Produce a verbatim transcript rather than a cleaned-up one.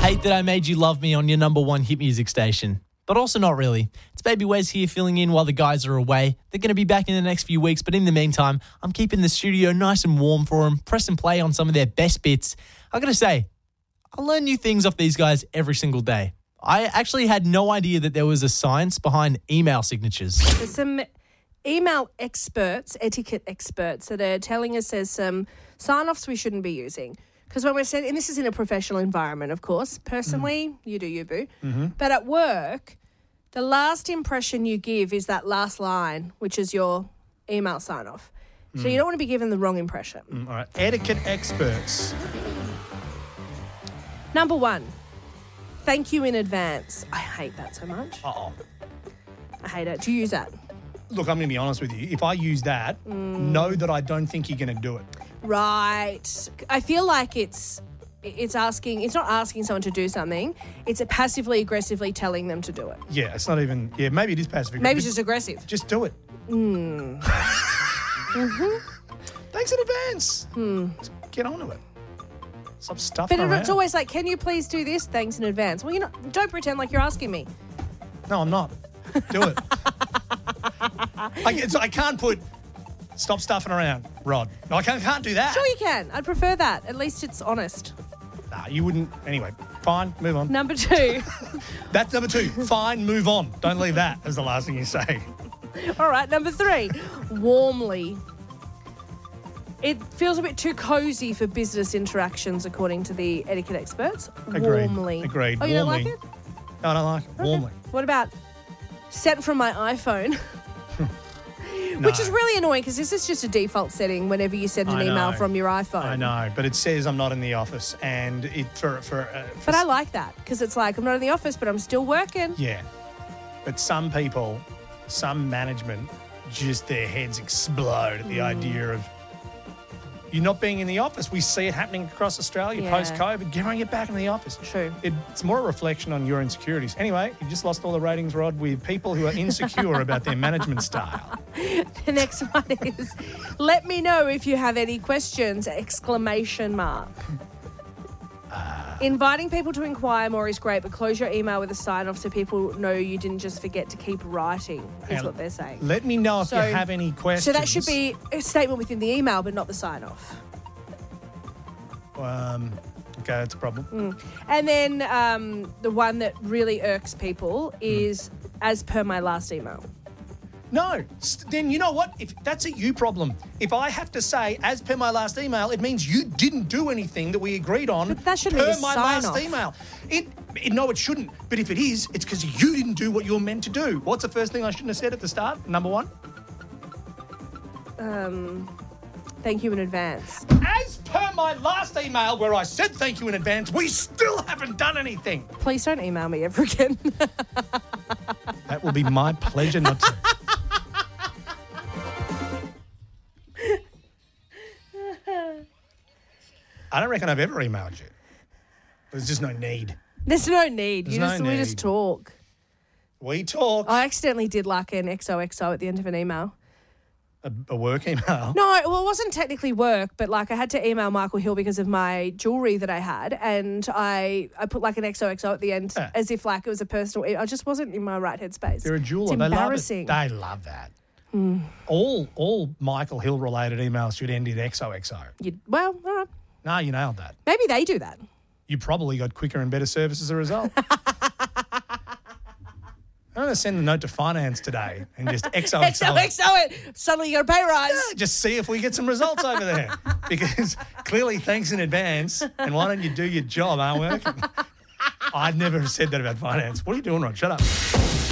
Hate that I made you love me on your number one hit music station. But also not really. It's Baby Wes here filling in while the guys are away. They're going to be back in the next few weeks, but in the meantime, I'm keeping the studio nice and warm for them, press and play on some of their best bits. I got to say, I learn new things off these guys every single day. I actually had no idea that there was a science behind email signatures. There's some email experts, etiquette experts, that are telling us there's some sign-offs we shouldn't be using. Because when we're sending, and this is in a professional environment, of course. Personally, mm. you do you, boo. Mm-hmm. But at work, the last impression you give is that last line, which is your email sign-off. Mm. So you don't want to be given the wrong impression. Mm, all right. Etiquette experts. Number one, thank you in advance. I hate that so much. Uh-oh. I hate it. Do you use that? Look, I'm going to be honest with you. If I use that, mm. know that I don't think you're going to do it. Right. I feel like it's it's asking, it's not asking someone to do something. It's passively aggressively telling them to do it. Yeah, it's not even, yeah, maybe it is passive aggressive. Maybe it's just aggressive. Just do it. Mm. mm-hmm. Thanks in advance. Hmm. Just get on to it. Stop stuffing But around. It's always like, can you please do this? Thanks in advance. Well, you know, don't pretend like you're asking me. No, I'm not. Do it. I, it's, I can't put... Stop stuffing around, Rod. No, I can't, can't do that. Sure you can. I'd prefer that. At least it's honest. Nah, you wouldn't. Anyway, fine, move on. Number two. That's number two. Fine, move on. Don't leave that as the last thing you say. All right, number three. Warmly. It feels a bit too cosy for business interactions, according to the etiquette experts. Agreed. Warmly. Agreed. Oh, you Warmly. don't like it? No, I don't like it. Okay. Warmly. What about sent from my iPhone? No. Which is really annoying because this is just a default setting whenever you send an I email know. from your iPhone. I know, but it says I'm not in the office, and it for for. Uh, for but I like that because it's like I'm not in the office, but I'm still working. Yeah, but some people, some management, just their heads explode at the mm. idea of you not being in the office. We see it happening across Australia Yeah. post-COVID. Get on, get back in the office. True. It, it's more a reflection on your insecurities. Anyway, you just lost all the ratings, Rod, with people who are insecure about their management style. The next one is, let me know if you have any questions, exclamation mark. Uh, Inviting people to inquire more is great, but close your email with a sign-off so people know you didn't just forget to keep writing, is what they're saying. Let me know if So- you have any questions. So that should be a statement within the email, but not the sign-off. Um, okay, that's a problem. Mm. And then um, the one that really irks people is, mm. as per my last email. No, then you know what? If that's a you problem. If I have to say, as per my last email, it means you didn't do anything that we agreed on. But that shouldn't per be a my sign last off. email. It, it, no, it shouldn't. But if it is, it's because you didn't do what you're meant to do. What's the first thing I shouldn't have said at the start? Number one. Um, thank you in advance. As per my last email, where I said thank you in advance, we still haven't done anything. Please don't email me ever again. That will be my pleasure not to. I don't reckon I've ever emailed you. There's just no need. There's no need. There's you no just, We need. just talk. We talk. I accidentally did like an X O X O at the end of an email. A, a work email? No, well, it wasn't technically work, but like I had to email Michael Hill because of my jewellery that I had, and I, I put like an X O X O at the end Yeah. as if like it was a personal. I just wasn't in my right headspace. They're a jeweler. It's They love it. embarrassing. They love that. Mm. All all Michael Hill related emails should end in X O X O. You, well, all right. No, you nailed that. Maybe they do that. You probably got quicker and better service as a result. I'm going to send a note to finance today and just X O X O. X O X O it. Suddenly you got a pay rise. Yeah, just see if we get some results over there. Because clearly thanks in advance, and why don't you do your job, aren't working? I'd never have said that about finance. What are you doing, Rod? Shut up.